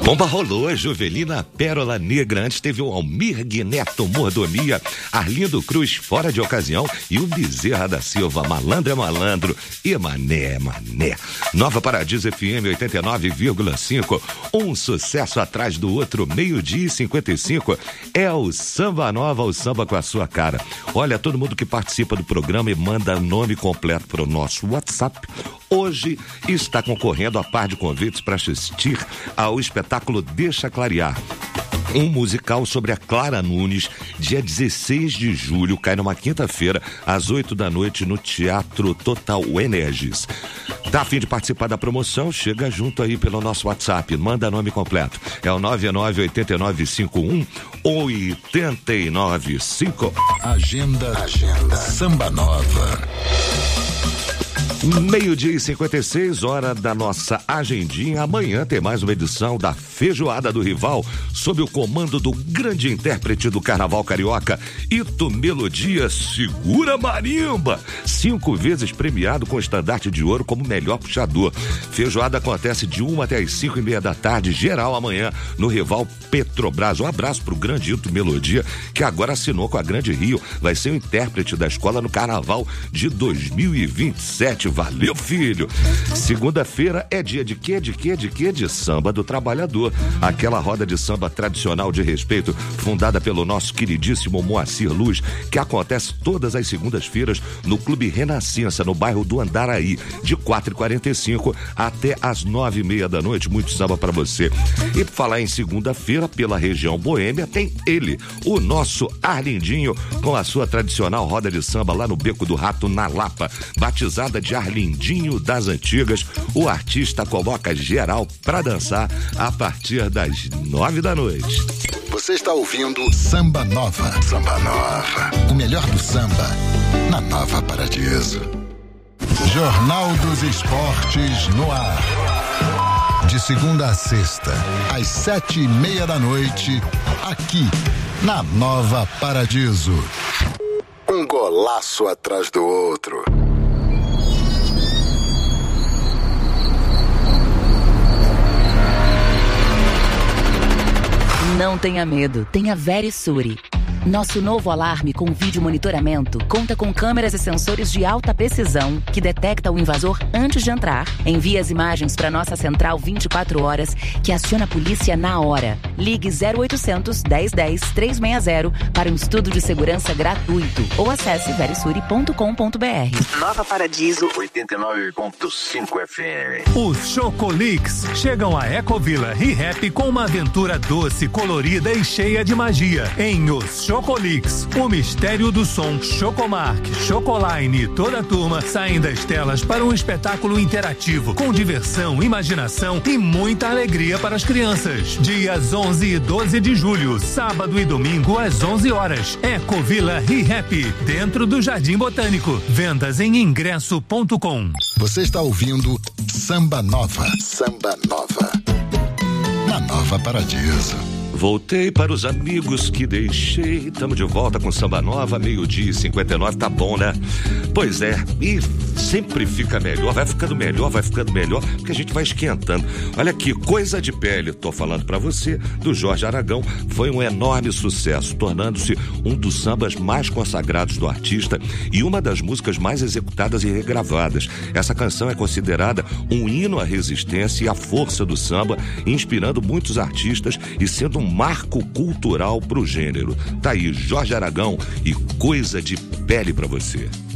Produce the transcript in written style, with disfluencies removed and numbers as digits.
Bomba rolou, Juvelina Pérola Negra. Antes teve o Almir Neto Mordomia, Arlindo Cruz Fora de Ocasião e o Bezerra da Silva, Malandro é Malandro e Mané é Mané. Nova Paradiso FM 89,5, um sucesso atrás do outro, 12h55, é o Samba Nova, o samba com a sua cara. Olha, todo mundo que participa do programa e manda nome completo para o nosso WhatsApp, hoje está concorrendo a par de convites para assistir ao espetáculo Deixa Clarear. Um musical sobre a Clara Nunes, dia 16 de julho, cai numa quinta-feira, às 8h no Teatro Total Energies. Tá a fim de participar da promoção? Chega junto aí pelo nosso WhatsApp, manda nome completo. É o 998951-895. Agenda Samba Nova. 12h56, hora da nossa agendinha. Amanhã tem mais uma edição da Feijoada do Rival, sob o comando do grande intérprete do Carnaval Carioca, Ito Melodia Segura Marimba, 5 vezes premiado com estandarte de ouro como melhor puxador. Feijoada acontece de 1 até as 5h30 da tarde, geral amanhã, no Rival Petrobras. Um abraço pro grande Ito Melodia, que agora assinou com a Grande Rio, vai ser o intérprete da escola no Carnaval de 2027. Valeu, filho! Segunda-feira é dia de quê? De samba do trabalhador. Aquela roda de samba tradicional de respeito, fundada pelo nosso queridíssimo Moacir Luz, que acontece todas as segundas-feiras no Clube Renascença, no bairro do Andaraí, de 4h45 até as 9h30. Muito samba pra você. E por falar em segunda-feira, pela região boêmia, tem ele, o nosso Arlindinho, com a sua tradicional roda de samba lá no Beco do Rato, na Lapa, batizada de Arlindinho das Antigas. O artista coloca geral pra dançar a partir das 9h. Você está ouvindo Samba Nova. Samba Nova. O melhor do samba na Nova Paradiso. Jornal dos Esportes no ar. De segunda a sexta, às 7h30, aqui na Nova Paradiso. Um golaço atrás do outro. Não tenha medo, tenha Verisure. Nosso novo alarme com vídeo monitoramento conta com câmeras e sensores de alta precisão que detecta o invasor antes de entrar. Envia as imagens para nossa central 24 horas, que aciona a polícia na hora. Ligue 0800 1010 360 para um estudo de segurança gratuito ou acesse verisure.com.br. Nova Paradiso 89.5 FM. Os Chocolix chegam a Ecovila ReHap com uma aventura doce, colorida e cheia de magia. Em Os Chocolix, o mistério do som, Chocomark, Chocoline e toda a turma saem das telas para um espetáculo interativo, com diversão, imaginação e muita alegria para as crianças. Dias 11 e 12 de julho, sábado e domingo às 11h. Ecovila ReHap, dentro do Jardim Botânico. Vendas em ingresso.com. Você está ouvindo Samba Nova. Samba Nova. Na Nova Paradiso. Voltei para os amigos que deixei. Estamos de volta com Samba Nova, 12h59. Tá bom, né? Pois é, e sempre fica melhor, vai ficando melhor, porque a gente vai esquentando. Olha aqui, Coisa de Pele, tô falando pra você, do Jorge Aragão, foi um enorme sucesso, tornando-se um dos sambas mais consagrados do artista e uma das músicas mais executadas e regravadas. Essa canção é considerada um hino à resistência e à força do samba, inspirando muitos artistas e sendo um marco cultural pro gênero. Tá aí, Jorge Aragão e Coisa de Pele pra você.